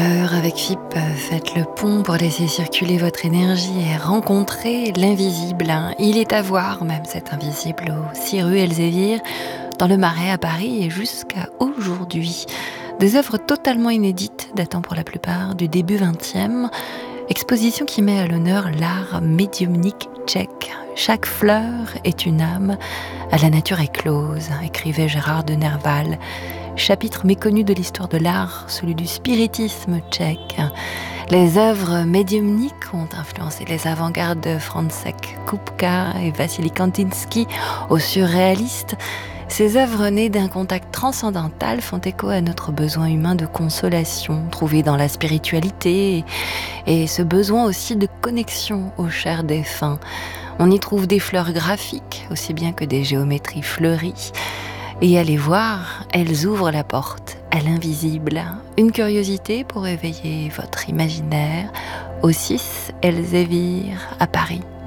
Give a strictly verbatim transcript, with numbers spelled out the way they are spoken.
Heure avec F I P, faites le pont pour laisser circuler votre énergie et rencontrer l'invisible. Il est à voir, même cet invisible, aux six rue Elzévir, dans le Marais à Paris et jusqu'à aujourd'hui. Des œuvres totalement inédites, datant pour la plupart du début vingtième, exposition qui met à l'honneur l'art médiumnique tchèque. Chaque fleur est une âme à la nature éclose, écrivait Gérard de Nerval. Chapitre méconnu de l'histoire de l'art, celui du spiritisme tchèque. Les œuvres médiumniques ont influencé les avant-gardes de František Kupka et Vassili Kandinsky aux surréalistes. Ces œuvres nées d'un contact transcendantal font écho à notre besoin humain de consolation, trouvé dans la spiritualité, et ce besoin aussi de connexion aux chers défunts. On y trouve des fleurs graphiques, aussi bien que des géométries fleuries. Et allez voir, elles ouvrent la porte à l'invisible. Une curiosité pour éveiller votre imaginaire au six Elzévir à Paris.